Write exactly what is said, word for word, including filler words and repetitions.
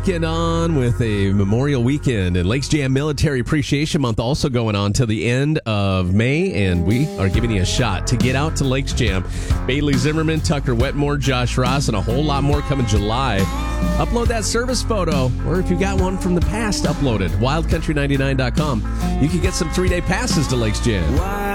Get on with a Memorial Weekend and Lakes Jam Military Appreciation Month also going on till the end of May, and we are giving you a shot to get out to Lakes Jam. Bailey Zimmerman, Tucker Wetmore, Josh Ross, and a whole lot more coming July. Upload that service photo, or if you got one from the past, upload it. wild country ninety-nine dot com. You can get some three-day passes to Lakes Jam.